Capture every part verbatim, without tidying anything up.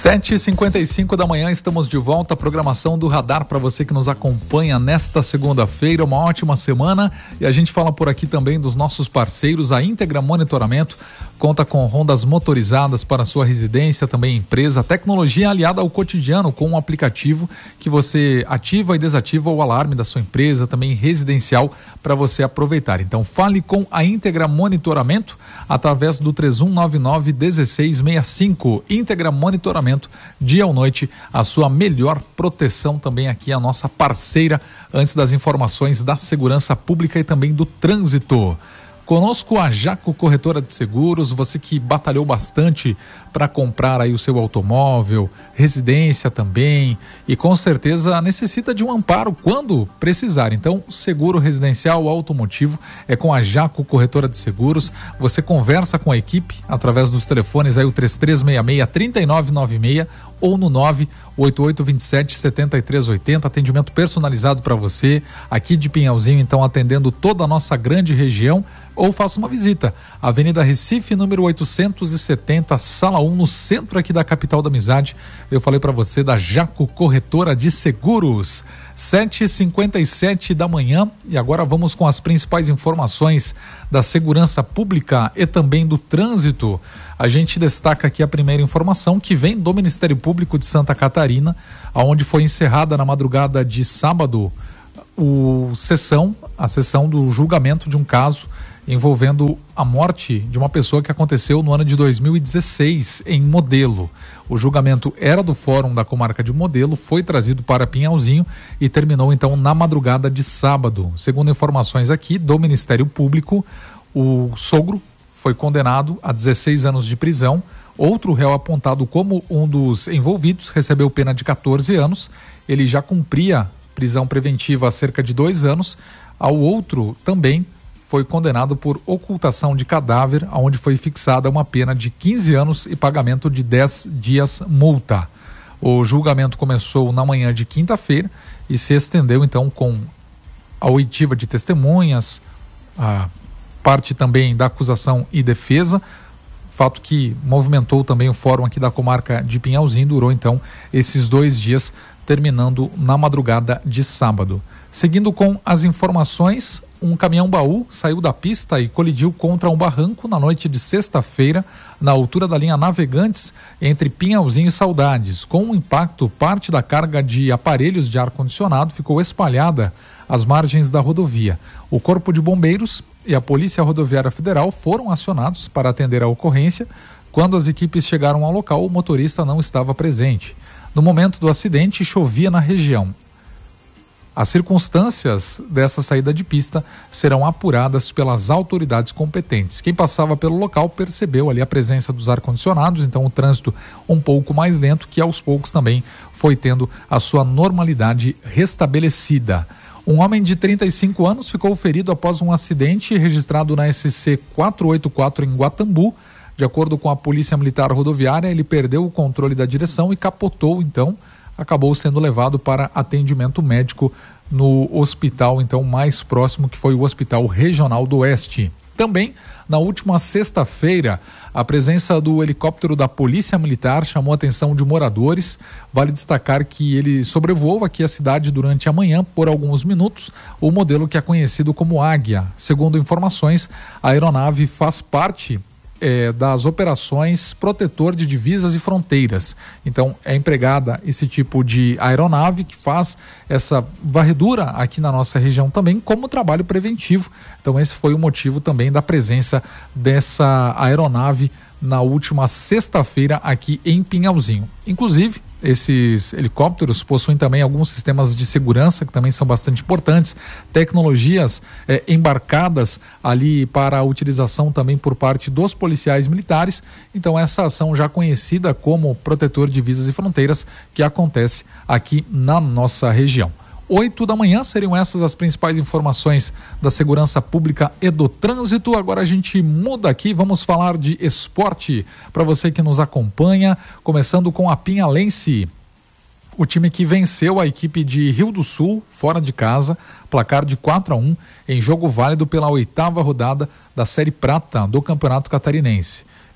sete e cinquenta e cinco da manhã, estamos de volta. A programação do Radar para você que nos acompanha nesta segunda-feira. Uma ótima semana. E a gente fala por aqui também dos nossos parceiros. A Íntegra Monitoramento conta com rondas motorizadas para sua residência, também empresa. Tecnologia aliada ao cotidiano com um aplicativo que você ativa e desativa o alarme da sua empresa, também residencial, para você aproveitar. Então fale com a Íntegra Monitoramento através do três um nove nove um seis seis cinco. Íntegra Monitoramento, dia ou noite, a sua melhor proteção. Também aqui a nossa parceira, antes das informações da segurança pública e também do trânsito. Conosco a Jaco Corretora de Seguros, você que batalhou bastante para comprar aí o seu automóvel, residência também, e com certeza necessita de um amparo quando precisar. Então, seguro residencial automotivo é com a Jaco Corretora de Seguros. Você conversa com a equipe através dos telefones aí o três três seis seis, três nove nove seis ou no nove oito oito dois sete sete três oito zero, atendimento personalizado para você, aqui de Pinhalzinho, então atendendo toda a nossa grande região. Ou faça uma visita, Avenida Recife, número oitocentos e setenta, sala um, no centro aqui da capital da amizade. Eu falei para você da Jaco Corretora de Seguros. sete e cinquenta e sete da manhã, e agora vamos com as principais informações da segurança pública e também do trânsito. A gente destaca aqui a primeira informação, que vem do Ministério Público de Santa Catarina, onde foi encerrada na madrugada de sábado o sessão, a sessão do julgamento de um caso envolvendo a morte de uma pessoa que aconteceu no ano de dois mil e dezesseis em Modelo. O julgamento era do Fórum da Comarca de Modelo, foi trazido para Pinhalzinho e terminou então na madrugada de sábado. Segundo informações aqui do Ministério Público, o sogro foi condenado a dezesseis anos de prisão. Outro réu apontado como um dos envolvidos recebeu pena de catorze anos. Ele já cumpria prisão preventiva há cerca de dois anos. Ao outro também foi condenado por ocultação de cadáver, onde foi fixada uma pena de quinze anos e pagamento de dez dias multa. O julgamento começou na manhã de quinta-feira e se estendeu então com a oitiva de testemunhas, a parte também da acusação e defesa, fato que movimentou também o fórum aqui da comarca de Pinhalzinho. Durou então esses dois dias, terminando na madrugada de sábado. Seguindo com as informações, um caminhão-baú saiu da pista e colidiu contra um barranco na noite de sexta-feira, na altura da linha Navegantes, entre Pinhalzinho e Saudades. Com o impacto, parte da carga de aparelhos de ar-condicionado ficou espalhada às margens da rodovia. O Corpo de Bombeiros e a Polícia Rodoviária Federal foram acionados para atender a ocorrência. Quando as equipes chegaram ao local, o motorista não estava presente. No momento do acidente, chovia na região. As circunstâncias dessa saída de pista serão apuradas pelas autoridades competentes. Quem passava pelo local percebeu ali a presença dos ar-condicionados, então o trânsito um pouco mais lento, que aos poucos também foi tendo a sua normalidade restabelecida. Um homem de trinta e cinco anos ficou ferido após um acidente registrado na S C quatrocentos e oitenta e quatro em Guatambu. De acordo com a Polícia Militar Rodoviária, ele perdeu o controle da direção e capotou, então acabou sendo levado para atendimento médico no hospital então mais próximo, que foi o Hospital Regional do Oeste. Também, na última sexta-feira, a presença do helicóptero da Polícia Militar chamou a atenção de moradores. Vale destacar que ele sobrevoou aqui a cidade durante a manhã por alguns minutos, o modelo que é conhecido como Águia. Segundo informações, a aeronave faz parte É, das operações Protetor de Divisas e Fronteiras. Então é empregada esse tipo de aeronave que faz essa varredura aqui na nossa região também como trabalho preventivo. Então esse foi o motivo também da presença dessa aeronave na última sexta-feira aqui em Pinhalzinho. Inclusive, esses helicópteros possuem também alguns sistemas de segurança que também são bastante importantes, tecnologias eh, embarcadas ali para a utilização também por parte dos policiais militares. Então essa ação já conhecida como Protetor de Divisas e Fronteiras, que acontece aqui na nossa região. Oito da manhã, seriam essas as principais informações da segurança pública e do trânsito. Agora a gente muda aqui, vamos falar de esporte para você que nos acompanha, começando com a Pinhalense. O time que venceu a equipe de Rio do Sul, fora de casa, placar de quatro a um, em jogo válido pela oitava rodada da Série Prata do Campeonato Catarinense.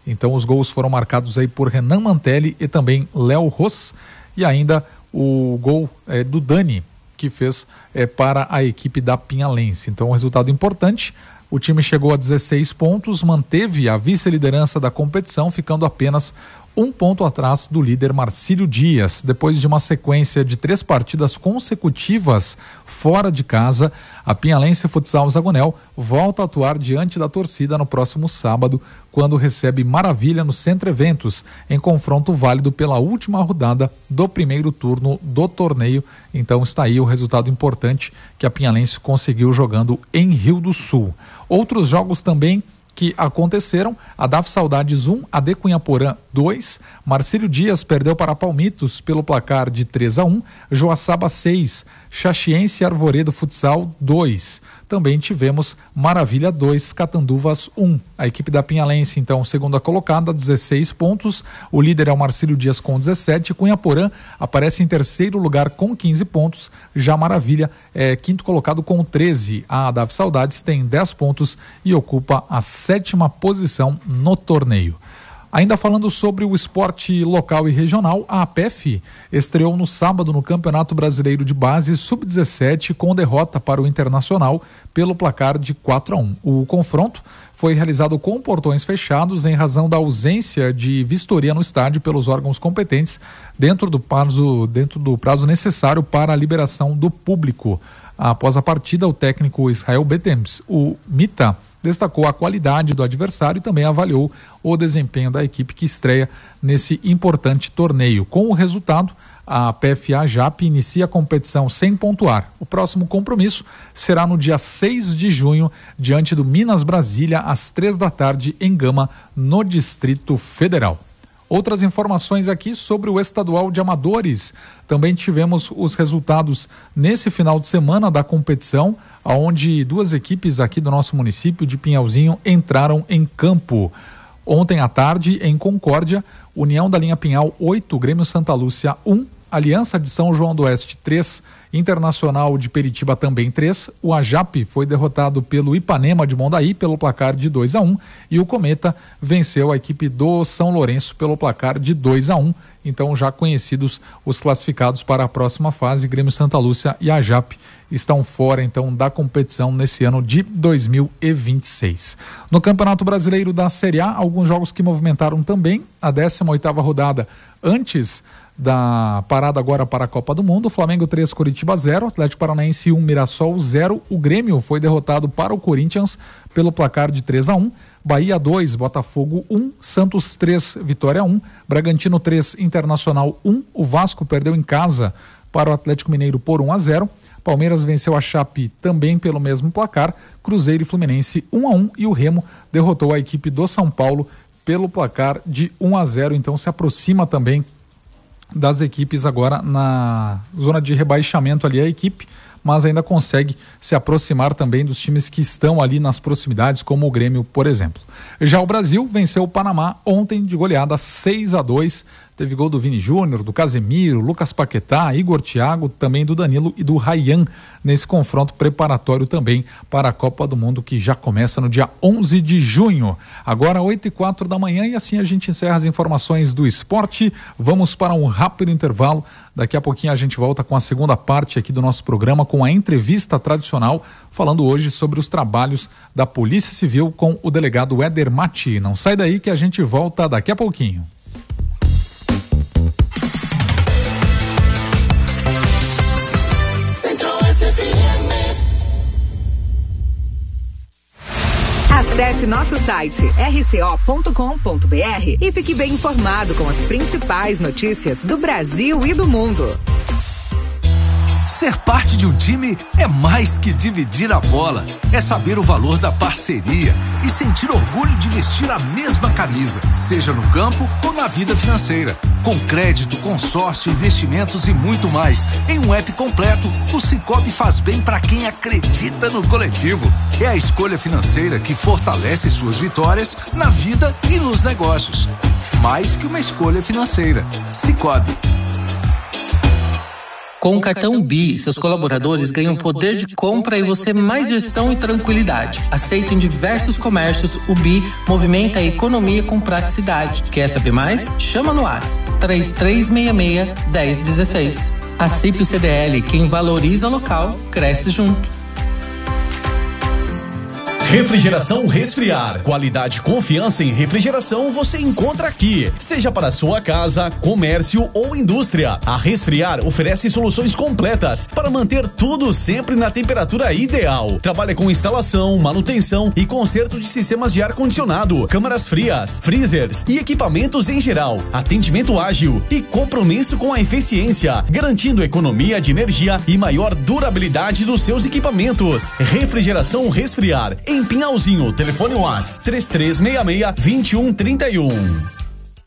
Então os gols foram marcados aí por Renan Mantelli e também Léo Ros, e ainda o gol é, do Dani, que fez é, para a equipe da Pinhalense. Então um resultado importante. O time chegou a dezesseis pontos, manteve a vice-liderança da competição, ficando apenas um ponto atrás do líder Marcílio Dias. Depois de uma sequência de três partidas consecutivas fora de casa, a Pinhalense Futsal Zagonel volta a atuar diante da torcida no próximo sábado, quando recebe Maravilha no Centro Eventos, em confronto válido pela última rodada do primeiro turno do torneio. Então está aí o resultado importante que a Pinhalense conseguiu jogando em Rio do Sul. Outros jogos também que aconteceram: a D A F Saudades um, A D Cunhaporã dois, Marcílio Dias perdeu para Palmitos pelo placar de três a um, Joaçaba seis, Xaxiense Arvoredo Futsal dois. Também tivemos Maravilha dois, Catanduvas um. A equipe da Pinhalense, então, segunda colocada, dezesseis pontos. O líder é o Marcílio Dias com dezessete. Cunhaporã aparece em terceiro lugar com quinze pontos. Já Maravilha é quinto colocado com treze. A D A F Saudades tem dez pontos e ocupa a sétima posição no torneio. Ainda falando sobre o esporte local e regional, a A P E F estreou no sábado no Campeonato Brasileiro de Base sub dezessete com derrota para o Internacional pelo placar de quatro a um. O confronto foi realizado com portões fechados em razão da ausência de vistoria no estádio pelos órgãos competentes dentro do prazo, dentro do prazo necessário para a liberação do público. Após a partida, o técnico Israel Betems, o Mita, destacou a qualidade do adversário e também avaliou o desempenho da equipe que estreia nesse importante torneio. Com o resultado, a P F A Jap inicia a competição sem pontuar. O próximo compromisso será no dia seis de junho, diante do Minas Brasília, às três da tarde, em Gama, no Distrito Federal. Outras informações aqui sobre o estadual de amadores. Também tivemos os resultados nesse final de semana da competição, onde duas equipes aqui do nosso município de Pinhalzinho entraram em campo. Ontem à tarde, em Concórdia, União da Linha Pinhal oito, Grêmio Santa Lúcia um, Aliança de São João do Oeste três, Internacional de Peritiba também três. O Ajap foi derrotado pelo Ipanema de Mondaí pelo placar de dois a um e o Cometa venceu a equipe do São Lourenço pelo placar de dois a um. Então, já conhecidos os classificados para a próxima fase, Grêmio Santa Lúcia e Ajap estão fora então da competição nesse ano de dois mil e vinte e seis. No Campeonato Brasileiro da Série A, alguns jogos que movimentaram também a décima oitava rodada antes da parada agora para a Copa do Mundo. Flamengo três, Coritiba zero, Atlético Paranaense um, Mirassol zero. O Grêmio foi derrotado para o Corinthians pelo placar de três a um. Bahia dois, Botafogo um, Santos três, Vitória um, Bragantino três, Internacional um. O Vasco perdeu em casa para o Atlético Mineiro por um a zero. Palmeiras venceu a Chape também pelo mesmo placar. Cruzeiro e Fluminense um a um e o Remo derrotou a equipe do São Paulo pelo placar de um a zero. Então se aproxima também das equipes agora na zona de rebaixamento ali a equipe, mas ainda consegue se aproximar também dos times que estão ali nas proximidades, como o Grêmio, por exemplo. Já o Brasil venceu o Panamá ontem de goleada seis a dois. Teve gol do Vini Júnior, do Casemiro, Lucas Paquetá, Igor Thiago, também do Danilo e do Rayhan, nesse confronto preparatório também para a Copa do Mundo, que já começa no dia onze de junho. Agora oito e quatro da manhã, e assim a gente encerra as informações do esporte. Vamos para um rápido intervalo. Daqui a pouquinho a gente volta com a segunda parte aqui do nosso programa, com a entrevista tradicional, falando hoje sobre os trabalhos da Polícia Civil com o delegado Éder Mati. Não sai daí que a gente volta daqui a pouquinho. Acesse nosso site r c o ponto com ponto b r e fique bem informado com as principais notícias do Brasil e do mundo. Ser parte de um time é mais que dividir a bola. É saber o valor da parceria e sentir orgulho de vestir a mesma camisa, seja no campo ou na vida financeira. Com crédito, consórcio, investimentos e muito mais. Em um app completo, o Sicoob faz bem para quem acredita no coletivo. É a escolha financeira que fortalece suas vitórias na vida e nos negócios. Mais que uma escolha financeira. Sicoob. Com o cartão B I, seus colaboradores ganham poder de compra e você mais gestão e tranquilidade. Aceito em diversos comércios, o B I movimenta a economia com praticidade. Quer saber mais? Chama no WhatsApp três três seis seis, um zero um seis. A C I P C D L, quem valoriza local, cresce junto. Refrigeração Resfriar. Qualidade e confiança em refrigeração você encontra aqui. Seja para sua casa, comércio ou indústria. A Resfriar oferece soluções completas para manter tudo sempre na temperatura ideal. Trabalha com instalação, manutenção e conserto de sistemas de ar-condicionado, câmaras frias, freezers e equipamentos em geral. Atendimento ágil e compromisso com a eficiência, garantindo economia de energia e maior durabilidade dos seus equipamentos. Refrigeração Resfriar. Em Pinhalzinho, telefone WhatsApp três três seis seis, dois um três um.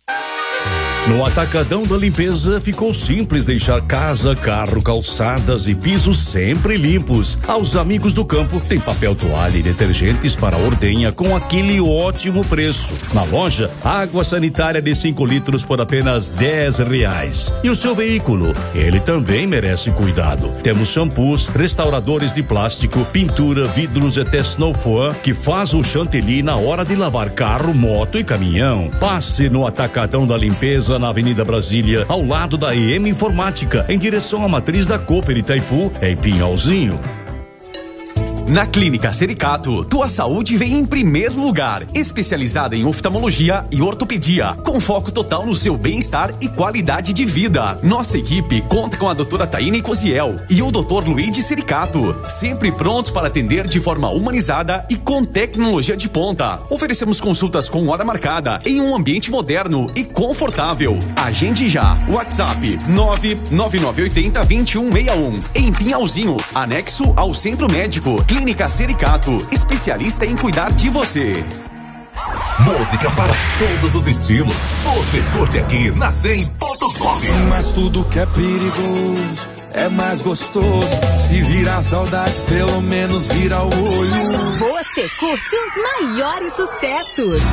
No Atacadão da Limpeza ficou simples deixar casa, carro, calçadas e pisos sempre limpos. Aos amigos do campo tem papel toalha e detergentes para ordenha com aquele ótimo preço. Na loja, água sanitária de cinco litros por apenas dez reais. E o seu veículo? Ele também merece cuidado. Temos shampoos, restauradores de plástico, pintura, vidros e até Snow Foam que faz o chantilly na hora de lavar carro, moto e caminhão. Passe no Atacadão da Limpeza na Avenida Brasília, ao lado da E M Informática, em direção à matriz da Cooper Itaipu, em Pinhalzinho. Na Clínica Sericato, tua saúde vem em primeiro lugar. Especializada em oftalmologia e ortopedia, com foco total no seu bem-estar e qualidade de vida. Nossa equipe conta com a doutora Taine Cosiel e o doutor Luigi Sericato, sempre prontos para atender de forma humanizada e com tecnologia de ponta. Oferecemos consultas com hora marcada em um ambiente moderno e confortável. Agende já. WhatsApp nove nove nove oito zero, dois um seis um. Em Pinhalzinho, anexo ao Centro Médico. Clínica Sericato, especialista em cuidar de você. Música para todos os estilos. Você curte aqui na cem ponto com. Mas tudo que é perigoso é mais gostoso. Se virar saudade, pelo menos vira o olho. Você curte os maiores sucessos.